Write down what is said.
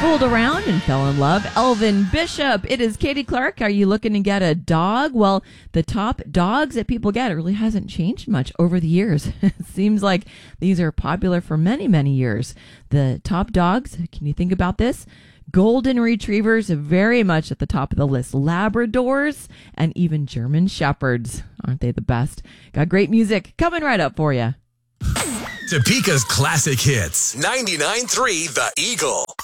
fooled around and fell in love. Elvin Bishop. It is Katie Clark. Are you looking to get a dog? Well, the top dogs that people get really hasn't changed much over the years. It seems like these are popular for many, many years. The top dogs, can you think about this? Golden Retrievers, very much at the top of the list. Labradors and even German Shepherds. Aren't they the best? Got great music coming right up for you. Topeka's classic hits. 99.3 The Eagle.